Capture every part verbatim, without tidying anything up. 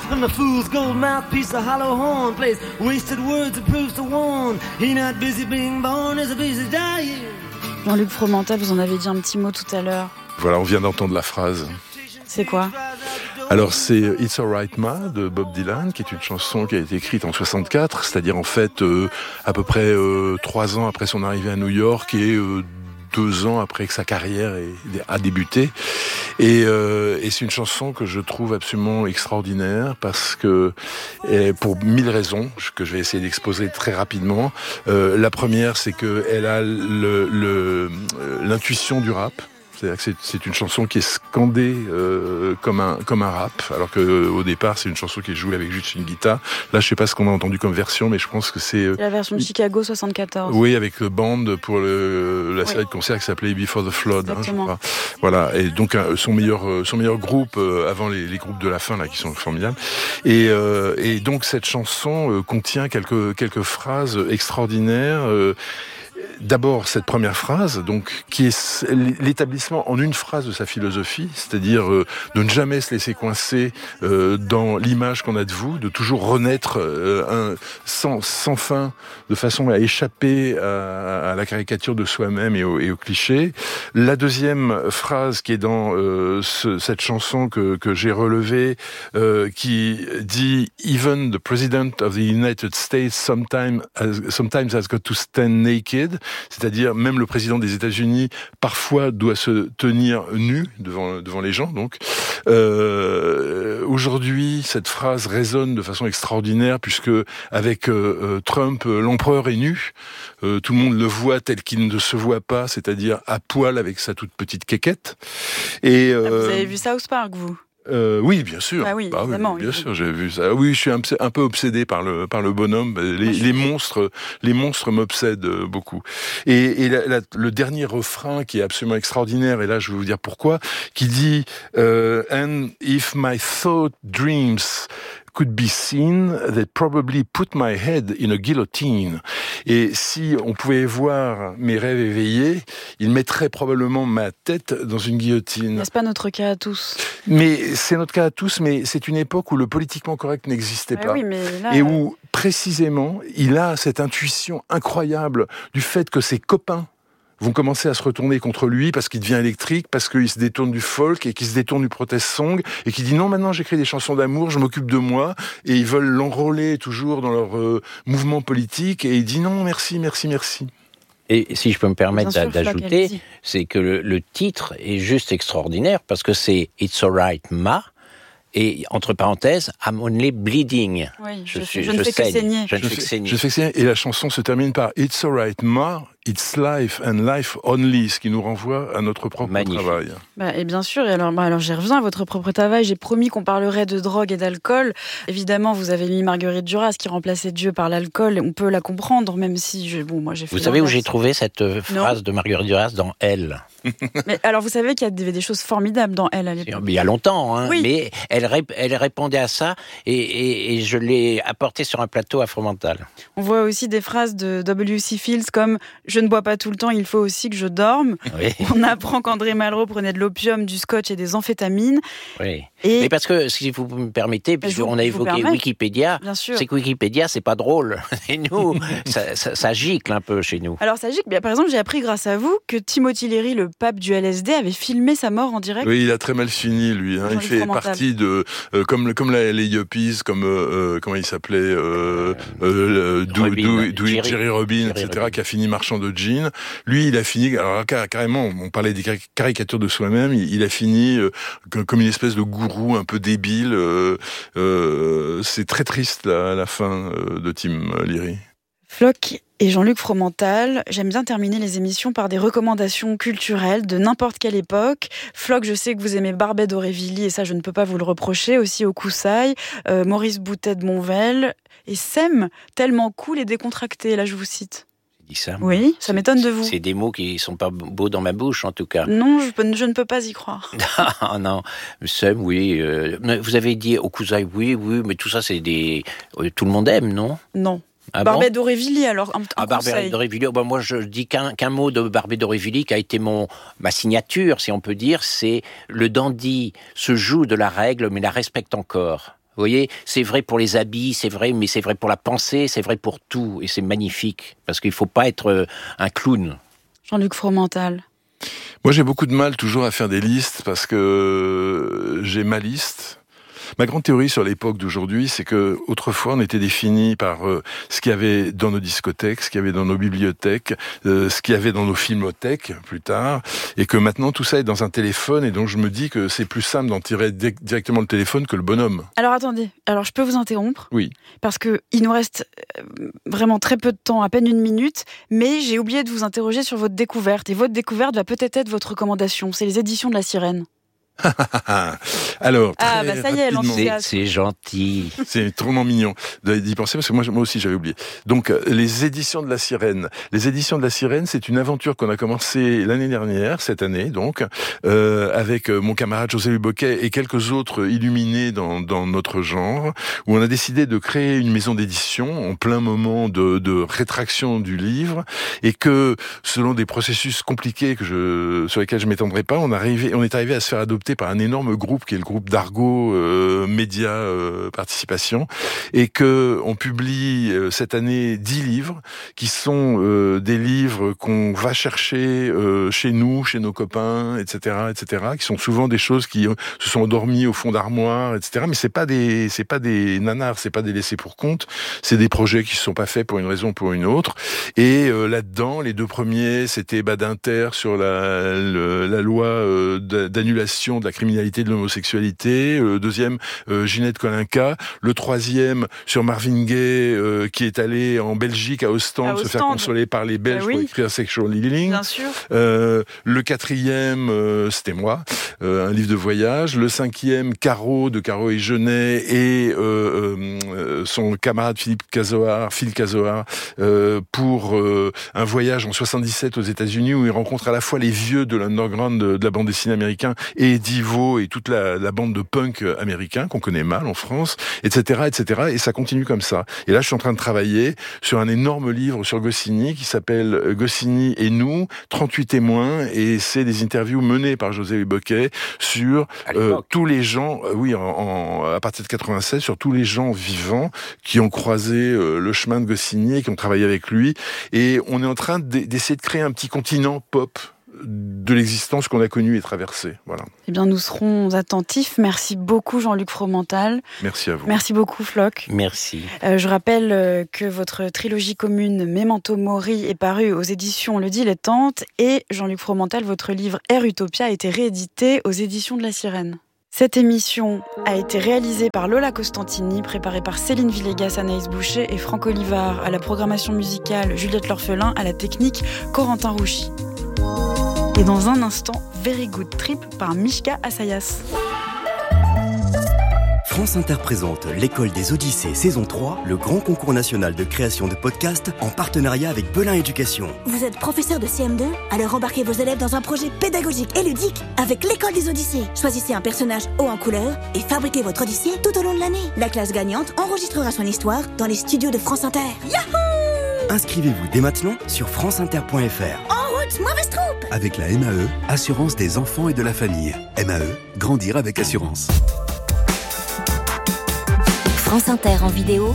from the fool's gold mouthpiece, a hollow horn plays wasted words, it proves to warn. He not busy being born, is a busy dying. Jean-Luc Fromental, vous en avez dit un petit mot tout à l'heure. Voilà, on vient d'entendre la phrase. C'est quoi ? Alors c'est It's Alright Ma de Bob Dylan, qui est une chanson qui a été écrite en soixante-quatre, c'est-à-dire en fait euh, à peu près euh, trois ans après son arrivée à New York et euh, deux ans après que sa carrière ait, a débuté. Et, euh, et c'est une chanson que je trouve absolument extraordinaire parce que, et pour mille raisons que je vais essayer d'exposer très rapidement. Euh, la première, c'est qu'elle a le, le, l'intuition du rap. C'est-à-dire que c'est, c'est une chanson qui est scandée euh, comme un comme un rap, alors que euh, au départ c'est une chanson qui est jouée avec juste une guitare. Là, je sais pas ce qu'on a entendu comme version, mais je pense que c'est, euh, c'est la version de Chicago soixante-quatorze. Oui, avec le band pour le, la série oui. de concerts qui s'appelait Before the Flood. Hein, je crois. Voilà, et donc son meilleur son meilleur groupe euh, avant les, les groupes de la fin là qui sont formidables. Et, euh, et donc cette chanson euh, contient quelques quelques phrases extraordinaires. Euh, D'abord, cette première phrase, donc, qui est l'établissement en une phrase de sa philosophie, c'est-à-dire euh, de ne jamais se laisser coincer euh, dans l'image qu'on a de vous, de toujours renaître euh, un, sans, sans fin, de façon à échapper à, à la caricature de soi-même et au, et au cliché. La deuxième phrase qui est dans euh, ce, cette chanson que, que j'ai relevée, euh, qui dit « Even the President of the United States sometimes has, sometimes has got to stand naked », c'est-à-dire même le président des États-Unis parfois doit se tenir nu devant devant les gens. Donc euh, aujourd'hui, cette phrase résonne de façon extraordinaire puisque avec euh, Trump, l'empereur est nu. Euh, tout le monde le voit tel qu'il ne se voit pas, c'est-à-dire à poil avec sa toute petite quéquette. Et euh, vous avez vu South Park, vous ? Euh, oui, bien sûr. Ah oui, bah, oui, bien oui. sûr, j'ai vu ça. Oui, je suis un, un peu obsédé par le par le bonhomme. Les, les monstres, les monstres m'obsèdent beaucoup. Et, et la, la, le dernier refrain qui est absolument extraordinaire, et là je vais vous dire pourquoi, qui dit euh, "And if my thought dreams could be seen, they'd probably put my head in a guillotine." Et si on pouvait voir mes rêves éveillés, ils mettraient probablement ma tête dans une guillotine. N'est-ce pas notre cas à tous ? Mais c'est notre cas à tous, mais c'est une époque où le politiquement correct n'existait mais pas. Oui, mais là... Et où, précisément, il a cette intuition incroyable du fait que ses copains vont commencer à se retourner contre lui parce qu'il devient électrique, parce qu'il se détourne du folk et qu'il se détourne du protest song et qu'il dit non, maintenant j'écris des chansons d'amour, je m'occupe de moi, et ils veulent l'enrôler toujours dans leur euh, mouvement politique et il dit non, merci, merci, merci. Et si je peux me permettre sûr, d'ajouter, Flac, c'est que le, le titre est juste extraordinaire parce que c'est It's Alright Ma. Et entre parenthèses, I'm only bleeding. Oui, je, je, suis, je, je ne fais que saigner. Je ne fais que saigner. Je fais que saigner. Et la chanson se termine par It's alright, Ma, it's life and life only, ce qui nous renvoie à notre propre Magnifique. travail. Bah, et bien sûr, et alors, bah, alors j'y reviens à votre propre travail. J'ai promis qu'on parlerait de drogue et d'alcool. Évidemment, vous avez mis Marguerite Duras qui remplaçait Dieu par l'alcool. On peut la comprendre, même si je, bon, moi j'ai fait. Vous savez où j'ai trouvé cette euh, phrase de Marguerite Duras dans Elle. Mais alors, vous savez qu'il y a des choses formidables dans Elle à l'époque. Il y a longtemps, hein, oui. mais elle, rép- elle répondait à ça et, et, et je l'ai apporté sur un plateau à Fromental. On voit aussi des phrases de W C Fields comme « Je ne bois pas tout le temps, il faut aussi que je dorme oui. ». On apprend qu'André Malraux prenait de l'opium, du scotch et des amphétamines. Oui. Et mais parce que, si vous me permettez, puisqu'on a évoqué Wikipédia, c'est que Wikipédia, c'est pas drôle. Et nous, ça, ça, ça gicle un peu chez nous. Alors ça gicle, bien, par exemple, j'ai appris grâce à vous que Timothy Leary, le pape du L S D, avait filmé sa mort en direct. Oui, il a très mal fini, lui. Hein. Il fait partie de... Euh, comme comme la, les Yuppies, comme... Euh, comment il s'appelait euh, euh, euh, Jerry, Jerry Robin, et cetera, Robin. Qui a fini marchand de gin. Lui, il a fini... Alors carrément, on parlait des caricatures de soi-même, il, il a fini euh, comme une espèce de gourou un peu débile. Euh, euh, c'est très triste, là, à la fin euh, de Tim Leary. Floch et Jean-Luc Fromental, j'aime bien terminer les émissions par des recommandations culturelles de n'importe quelle époque. Floch, je sais que vous aimez Barbet d'Aurevilly et ça, je ne peux pas vous le reprocher. Aussi au Koussaï, euh, Maurice Boutet de Monvel et Sem, tellement cool et décontracté. Là, je vous cite. Dit ça. Oui, ça m'étonne de vous. C'est des mots qui sont pas beaux dans ma bouche, en tout cas. Non, je, peux, je ne peux pas y croire. Ah non, Sem, oui. Euh, vous avez dit au Koussaï, oui, oui, mais tout ça, c'est des... Euh, tout le monde aime, non ? Non. Ah Barbet bon d'Aurevilly, alors un, un Ah, Barbet d'Aurevilly. Oh, ben moi, je dis qu'un, qu'un mot de Barbet d'Aurevilly qui a été mon ma signature, si on peut dire, c'est le dandy se joue de la règle, mais la respecte encore. Vous voyez, c'est vrai pour les habits, c'est vrai, mais c'est vrai pour la pensée, c'est vrai pour tout. Et c'est magnifique, parce qu'il ne faut pas être un clown. Jean-Luc Fromental. Moi, j'ai beaucoup de mal toujours à faire des listes, parce que j'ai ma liste. Ma grande théorie sur l'époque d'aujourd'hui, c'est que autrefois on était défini par euh, ce qu'il y avait dans nos discothèques, ce qu'il y avait dans nos bibliothèques, euh, ce qu'il y avait dans nos filmothèques plus tard, et que maintenant tout ça est dans un téléphone, et donc je me dis que c'est plus simple d'en tirer di- directement le téléphone que le bonhomme. Alors attendez, alors je peux vous interrompre ? Oui. Parce que il nous reste vraiment très peu de temps, à peine une minute, mais j'ai oublié de vous interroger sur votre découverte, et votre découverte va peut-être être votre recommandation, c'est les éditions de La Sirène. Alors, ah, bah ça y est, c'est, c'est gentil. C'est trop mignon d'y penser, parce que moi, moi aussi j'avais oublié. Donc, les éditions de La Sirène. Les éditions de La Sirène, c'est une aventure qu'on a commencée l'année dernière, cette année, donc, euh, avec mon camarade José Luboquet et quelques autres illuminés dans, dans notre genre, où on a décidé de créer une maison d'édition en plein moment de, de rétraction du livre, et que, selon des processus compliqués que je, sur lesquels je m'étendrai pas, on, arrivé, on est arrivé à se faire adopter par un énorme groupe qui est le groupe d'Argo euh, Média euh, Participation, et que on publie euh, cette année dix livres qui sont euh, des livres qu'on va chercher euh, chez nous, chez nos copains, et cetera, et cetera, qui sont souvent des choses qui euh, se sont endormies au fond d'armoire, et cetera. Mais c'est pas des c'est pas des nanars, c'est pas des laissés pour compte, c'est des projets qui se sont pas faits pour une raison ou pour une autre. Et euh, là-dedans, les deux premiers, c'était Badinter sur la le, la loi euh, d'annulation de la criminalité de l'homosexualité, le deuxième euh, Ginette Kolinka, le troisième sur Marvin Gaye euh, qui est allé en Belgique à Ostende, à Ostende. se faire consoler par les Belges bah oui. pour écrire Sexual Healing. Bien sûr. Euh, le quatrième euh, c'était moi, euh, un livre de voyage. Le cinquième Caro de Caro et Genet et euh, euh, son camarade Philippe Cazoard, Phil Cazoard, euh, pour euh, un voyage en soixante-dix-sept aux États-Unis où il rencontre à la fois les vieux de l'underground de, de la bande dessinée américaine et Divo et toute la, la bande de punk américain qu'on connaît mal en France, et cetera, et cetera. Et ça continue comme ça. Et là, je suis en train de travailler sur un énorme livre sur Goscinny qui s'appelle Goscinny et nous, trente-huit témoins, et c'est des interviews menées par José Luboquet sur euh, tous les gens, euh, oui, en, en, à partir de quatre-vingt-seize, sur tous les gens vivants qui ont croisé euh, le chemin de Goscinny et qui ont travaillé avec lui. Et on est en train d'essayer de créer un petit continent pop de l'existence qu'on a connue et traversée. Voilà. Eh bien, nous serons attentifs. Merci beaucoup, Jean-Luc Fromental. Merci à vous. Merci beaucoup, Floch. Merci. Euh, je rappelle euh, que votre trilogie commune Memento Mori est parue aux éditions Le Dilettante, et Jean-Luc Fromental, votre livre Air Utopia a été réédité aux éditions de La Sirène. Cette émission a été réalisée par Lola Costantini, préparée par Céline Villegas, Anaïs Boucher et Franck Olivard, à la programmation musicale Juliette L'Orphelin, à la technique Corentin Rouchy. Et dans un instant, Very Good Trip par Mishka Assayas. France Inter présente l'École des Odyssées saison trois, le grand concours national de création de podcasts en partenariat avec Belin Éducation. Vous êtes professeur de C M deux ? Alors embarquez vos élèves dans un projet pédagogique et ludique avec l'École des Odyssées. Choisissez un personnage haut en couleur et fabriquez votre Odyssée tout au long de l'année. La classe gagnante enregistrera son histoire dans les studios de France Inter. Yahoo ! Inscrivez-vous dès maintenant sur franceinter point f r. En route, mauvaise troupe ! Avec la M A E, Assurance des enfants et de la famille. M A E, grandir avec assurance. France Inter en vidéo.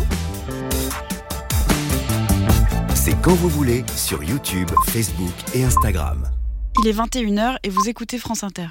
C'est quand vous voulez sur YouTube, Facebook et Instagram. Il est vingt et une heures et vous écoutez France Inter.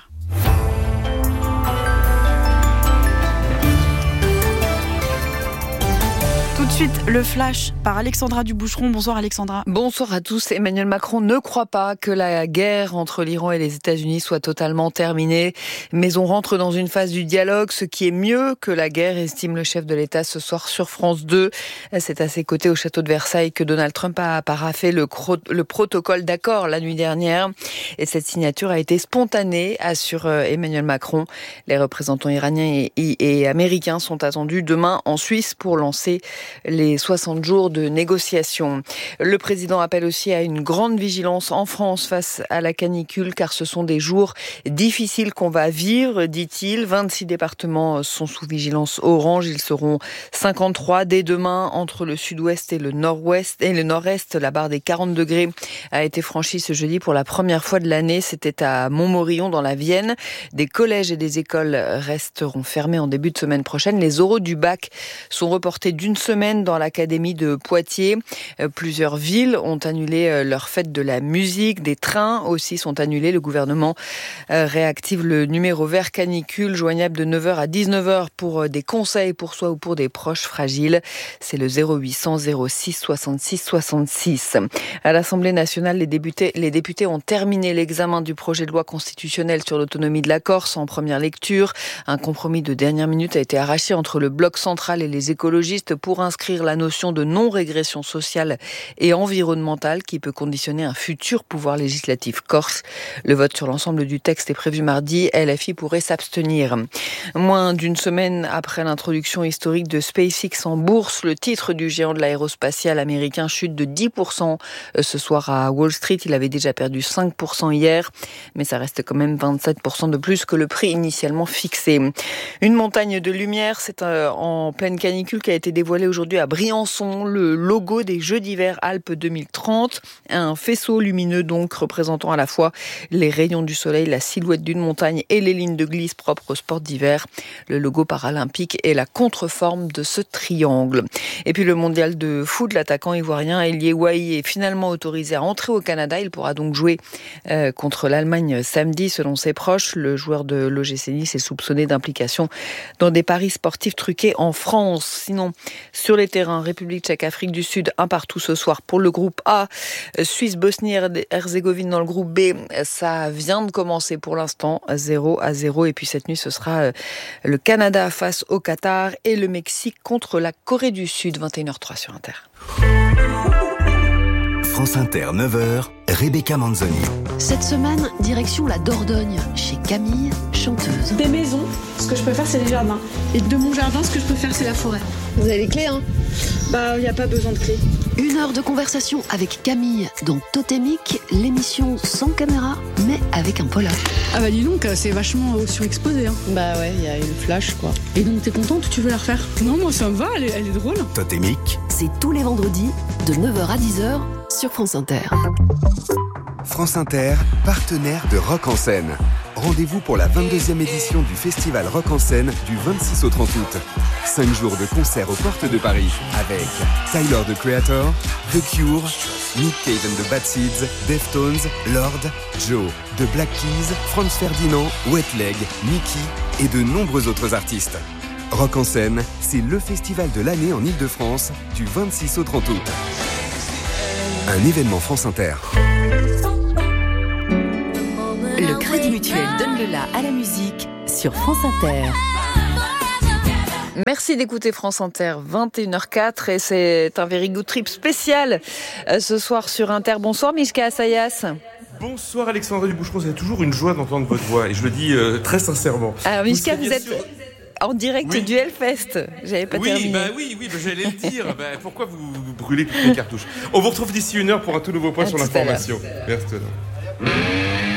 Tout de suite, le flash par Alexandra Duboucheron. Bonsoir Alexandra. Bonsoir à tous. Emmanuel Macron ne croit pas que la guerre entre l'Iran et les États-Unis soit totalement terminée, mais on rentre dans une phase du dialogue, ce qui est mieux que la guerre, estime le chef de l'État ce soir sur France deux. C'est à ses côtés au château de Versailles que Donald Trump a paraphé le, cro- le protocole d'accord la nuit dernière. Et cette signature a été spontanée, assure Emmanuel Macron. Les représentants iraniens et, et, et américains sont attendus demain en Suisse pour lancer les soixante jours de négociations. Le président appelle aussi à une grande vigilance en France face à la canicule, car ce sont des jours difficiles qu'on va vivre, dit-il. vingt-six départements sont sous vigilance orange. Ils seront cinquante-trois dès demain entre le sud-ouest et le nord-ouest et le nord-est. La barre des quarante degrés a été franchie ce jeudi pour la première fois de l'année. C'était à Montmorillon dans la Vienne. Des collèges et des écoles resteront fermés en début de semaine prochaine. Les oraux du bac sont reportés d'une semaine dans l'académie de Poitiers. Plusieurs villes ont annulé leur fête de la musique. Des trains aussi sont annulés. Le gouvernement réactive le numéro vert canicule, joignable de neuf heures à dix-neuf heures pour des conseils pour soi ou pour des proches fragiles. C'est le zéro huit cents zéro six soixante-six soixante-six. À l'Assemblée nationale, les députés, les députés ont terminé l'examen du projet de loi constitutionnelle sur l'autonomie de la Corse en première lecture. Un compromis de dernière minute a été arraché entre le bloc central et les écologistes pour inscrire la notion de non-régression sociale et environnementale qui peut conditionner un futur pouvoir législatif corse. Le vote sur l'ensemble du texte est prévu mardi. L F I pourrait s'abstenir. Moins d'une semaine après l'introduction historique de SpaceX en bourse, le titre du géant de l'aérospatial américain chute de dix pour cent ce soir à Wall Street. Il avait déjà perdu cinq pour cent hier, mais ça reste quand même vingt-sept pour cent de plus que le prix initialement fixé. Une montagne de lumière, c'est en pleine canicule qui a été dévoilée aujourd'hui à Briançon, le logo des Jeux d'hiver Alpes deux mille trente. Un faisceau lumineux donc représentant à la fois les rayons du soleil, la silhouette d'une montagne et les lignes de glisse propres au sport d'hiver. Le logo paralympique est la contreforme de ce triangle. Et puis le mondial de foot, l'attaquant ivoirien Elie Wahi est finalement autorisé à entrer au Canada. Il pourra donc jouer euh, contre l'Allemagne samedi selon ses proches. Le joueur de l'O G C Nice est soupçonné d'implication dans des paris sportifs truqués en France. Sinon, sur les terrains, République tchèque, Afrique du Sud, un partout ce soir pour le groupe A. Suisse, Bosnie, Herzégovine dans le groupe B. Ça vient de commencer pour l'instant, zéro à zéro. Et puis cette nuit, ce sera le Canada face au Qatar et le Mexique contre la Corée du Sud, vingt et une heures zéro trois sur Inter. France Inter, neuf heures, Rebecca Manzoni. Cette semaine, direction la Dordogne, chez Camille, chanteuse. Des maisons, ce que je peux faire, c'est les jardins. Et de mon jardin, ce que je peux faire, c'est la forêt. Vous avez les clés, hein? Bah, il n'y a pas besoin de clés. Une heure de conversation avec Camille dans Totémique, l'émission sans caméra, mais avec un polar. Ah bah dis donc, c'est vachement surexposé. Hein. Bah ouais, il y a une flash, quoi. Et donc, t'es contente? Tu veux la refaire? Non, moi, ça me va, elle est, elle est drôle. Totémique. C'est tous les vendredis, de neuf heures à dix heures, sur France Inter. France Inter, partenaire de Rock en scène. Rendez-vous pour la vingt-deuxième édition du festival Rock en scène du vingt-six au trente août. Cinq jours de concerts aux portes de Paris avec Tyler, the Creator, The Cure, Nick Cave and the Bad Seeds, Deftones, Lord, Joe, The Black Keys, Franz Ferdinand, Wet Leg, Mickey et de nombreux autres artistes. Rock en scène, c'est le festival de l'année en Ile-de-France du vingt-six au trente août. Un événement France Inter. Le Crédit Mutuel donne le la à la musique sur France Inter. Merci d'écouter France Inter, vingt et une heures zéro quatre, et c'est un Very Good Trip spécial ce soir sur Inter. Bonsoir Mishka Assayas. Bonsoir Alexandra Duboucheron, c'est toujours une joie d'entendre votre voix, et je le dis euh, très sincèrement. Alors Mishka, vous, vous êtes... Sûr... en direct oui. du Hellfest. J'avais pas oui, terminé. Bah oui, oui, bah j'allais le dire. bah, pourquoi vous, vous brûlez toutes les cartouches? On vous retrouve d'ici une heure pour un tout nouveau point à sur l'information. Merci.